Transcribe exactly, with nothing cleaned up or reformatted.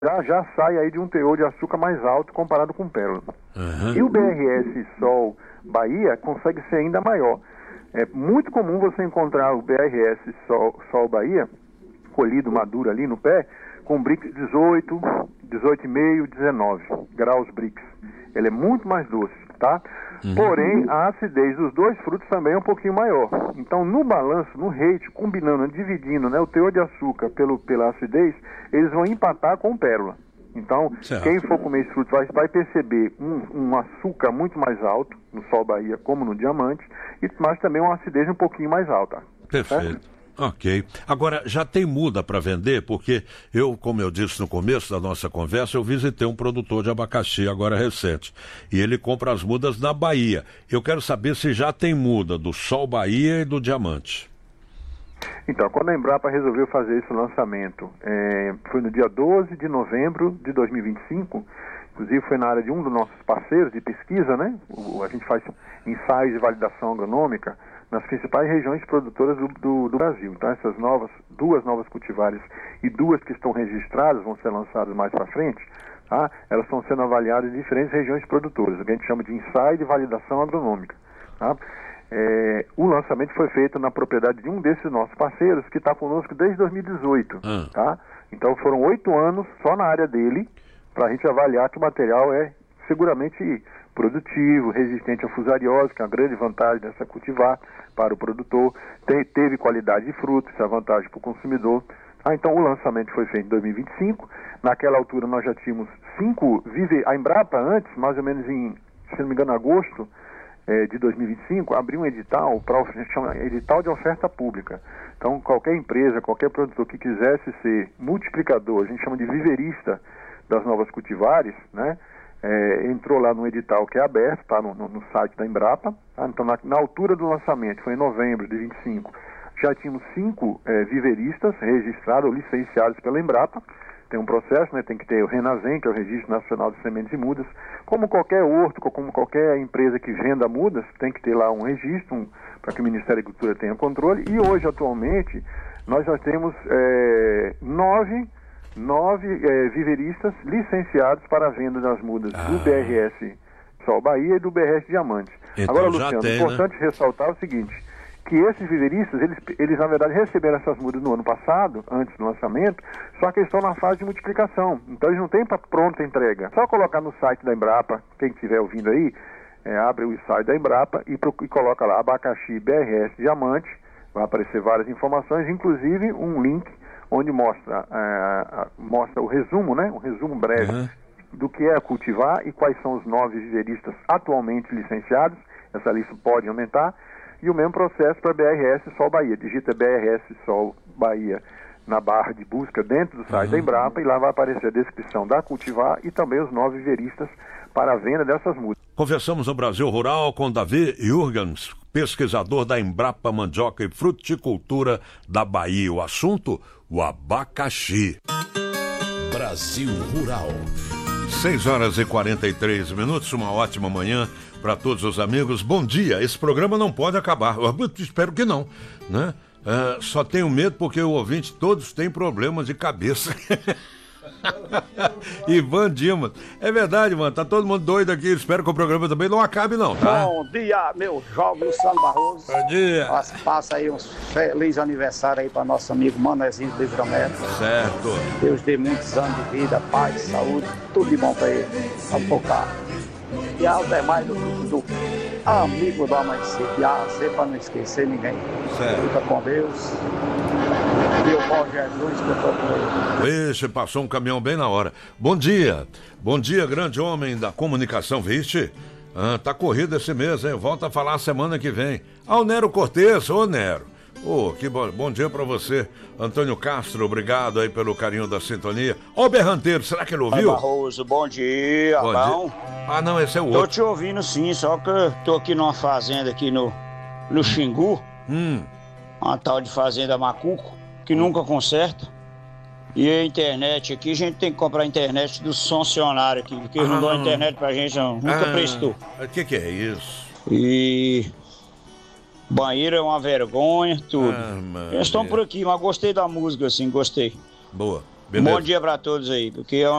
já, já sai aí de um teor de açúcar mais alto comparado com pérola. Uhum. E o B R S Sol Bahia consegue ser ainda maior. É muito comum você encontrar o B R S Sol, Sol Bahia, colhido maduro ali no pé, com Brix dezoito, dezoito vírgula cinco, dezenove graus Brix. Ele é muito mais doce, tá? Uhum. Porém, a acidez dos dois frutos também é um pouquinho maior. Então, no balanço, no rate, combinando, dividindo, né, o teor de açúcar pelo, pela acidez, eles vão empatar com pérola. Então, certo. Quem for comer esse fruto vai, vai perceber um, um açúcar muito mais alto no Sol Bahia, como no Diamante, e, mas também uma acidez um pouquinho mais alta. Perfeito. Certo? Ok. Agora, já tem muda para vender? Porque eu, como eu disse no começo da nossa conversa, eu visitei um produtor de abacaxi agora recente. E ele compra as mudas na Bahia. Eu quero saber se já tem muda do Sol Bahia e do Diamante. Então, quando a Embrapa resolveu fazer esse lançamento, é, foi no dia doze de novembro de dois mil e vinte e cinco, inclusive foi na área de um dos nossos parceiros de pesquisa, né? O, a gente faz ensaios de validação agronômica nas principais regiões produtoras do, do, do Brasil. Então, essas novas, duas novas cultivares e duas que estão registradas, vão ser lançadas mais para frente, tá? Elas estão sendo avaliadas em diferentes regiões produtoras, o que a gente chama de ensaio de validação agronômica, tá? É, o lançamento foi feito na propriedade de um desses nossos parceiros, que está conosco desde dois mil e dezoito, hum. tá? Então foram oito anos só na área dele, para a gente avaliar que o material é seguramente produtivo, resistente à fusariose, que é uma grande vantagem dessa cultivar para o produtor, Te, teve qualidade de fruto, isso é vantagem para o consumidor. Ah, então o lançamento foi feito em dois mil e vinte e cinco, naquela altura nós já tínhamos cinco, vive, a Embrapa antes, mais ou menos em, se não me engano, agosto, É, de dois mil e vinte e cinco, abriu um edital, para a gente chama edital de oferta pública. Então, qualquer empresa, qualquer produtor que quisesse ser multiplicador, a gente chama de viverista das novas cultivares, né, é, entrou lá no edital que é aberto, tá, no, no, no site da Embrapa. Tá? Então, na, na altura do lançamento, foi em novembro de vinte e cinco, já tínhamos cinco é, viveristas registrados ou licenciados pela Embrapa. Tem um processo, né? Tem que ter o RENASEM, que é o Registro Nacional de Sementes e Mudas. Como qualquer horto, como qualquer empresa que venda mudas, tem que ter lá um registro um, para que o Ministério da Agricultura tenha controle. E hoje, atualmente, nós já temos é, nove, nove é, viveristas licenciados para a venda das mudas ah. do B R S Sol Bahia e do B R S Diamante. Então, agora, Luciano, tem, importante né? ressaltar o seguinte, que esses viveristas, eles, eles na verdade receberam essas mudas no ano passado, antes do lançamento, só que eles estão na fase de multiplicação, então eles não têm para pronta entrega. Só colocar no site da Embrapa, quem estiver ouvindo aí, é, abre o site da Embrapa e, pro, e coloca lá abacaxi B R S Diamante, vai aparecer várias informações, inclusive um link onde mostra, é, mostra o resumo, né, um resumo breve uhum. do que é cultivar e quais são os nove viveristas atualmente licenciados. Essa lista pode aumentar. E o mesmo processo para B R S Sol Bahia. Digita B R S Sol Bahia na barra de busca dentro do site uhum. da Embrapa e lá vai aparecer a descrição da cultivar e também os nove viveristas para a venda dessas mudas. Conversamos no Brasil Rural com Davi Jurgens, pesquisador da Embrapa Mandioca e Fruticultura da Bahia. O assunto, o abacaxi. Brasil Rural. seis horas e quarenta e três minutos, uma ótima manhã para todos os amigos. Bom dia, esse programa não pode acabar. Eu espero que não, né? É, só tenho medo porque o ouvinte todos têm problemas de cabeça. Ivan Dimas. É verdade, mano, tá todo mundo doido aqui. Espero que o programa também não acabe não, tá? Bom dia, meu jovem Luciano Barroso. Bom dia. Passa, passa aí uns feliz aniversário aí para nosso amigo Manezinho do Livramento. Certo. Deus dê muitos anos de vida, paz, saúde, tudo de bom para ele. Vamos focar. E aos demais do, do amigo do Amanhecer, de A a Z, para não esquecer ninguém. Certo. Fica com Deus. E o Paulo Jesus que eu tô com ele. Vixe, passou um caminhão bem na hora. Bom dia. Bom dia, grande homem da comunicação, vixe. Ah, tá corrido esse mês, hein? Volta a falar semana que vem. Ao Nero Cortez, ô Nero. Ô, oh, que bom, bom dia pra você. Antônio Castro, obrigado aí pelo carinho da sintonia. Ó o Berranteiro, será que ele ouviu? Barroso, bom dia, bom bom? Dia. Ah, não, esse é o outro. Tô te ouvindo sim, só que eu tô aqui numa fazenda aqui no, no Xingu. Hum. Uma tal de fazenda Macuco, que hum. nunca conserta. E a internet aqui, a gente tem que comprar a internet dos funcionários aqui, porque eles ah. não dão internet pra gente, não. Nunca ah. prestou. O que que é isso? E... banheiro é uma vergonha, tudo. Ah, eles estão por aqui, mas gostei da música, assim, gostei. Boa. Beleza. Bom dia pra todos aí, porque é uma